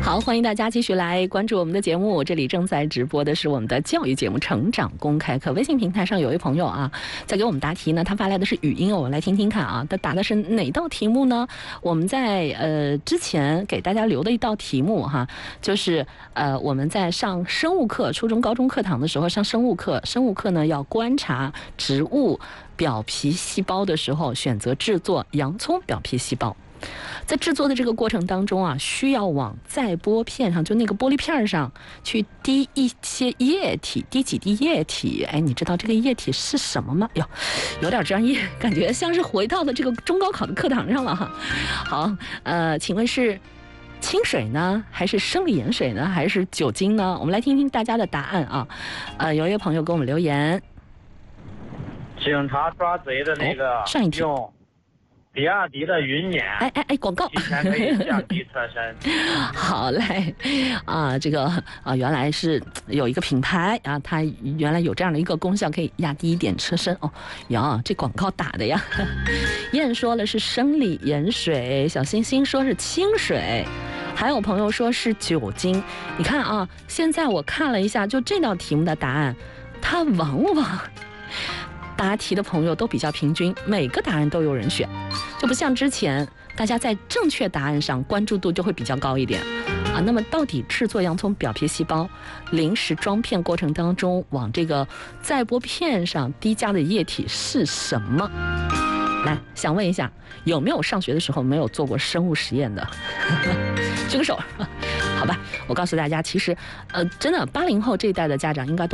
好，欢迎大家继续来关注我们的节目。这里正在直播的是我们的教育节目《成长公开课》。微信平台上有一位朋友啊，在给我们答题呢，他发来的是语音，我们来听听看啊。他答的是哪道题目呢？我们在之前给大家留的一道题目哈，就是我们在上生物课，初中、高中课堂的时候上生物课，生物课呢要观察植物表皮细胞的时候，选择制作洋葱表皮细胞。在制作的这个过程当中啊，需要往载玻片上，就那个玻璃片上去滴一些液体，滴几滴液体。哎，你知道这个液体是什么吗？哟，有点专业，感觉像是回到了这个中高考的课堂上了哈。好，请问是清水呢，还是生理盐水呢，还是酒精呢？我们来听听大家的答案啊。有一位朋友给我们留言， 警察抓贼的那个， 上一题用比亚迪的云辇， 广告， 提前可以降低车身。 好嘞，这个原来是有一个品牌啊，它原来有这样的一个功效，可以压低一点车身哦。呀，这广告打的呀。燕说了是生理盐水，小星星说是清水，还有朋友说是酒精。你看啊，现在我看了一下，就这道题目的答案，它往往答题的朋友都比较平均，每个答案都有人选，就不像之前大家在正确答案上关注度就会比较高一点啊。那么到底制作洋葱表皮细胞临时装片过程当中往这个载玻片上滴加的液体是什么？来，想问一下，有没有上学的时候没有做过生物实验的？举个手。好吧，我告诉大家，其实真的80后这一代的家长应该都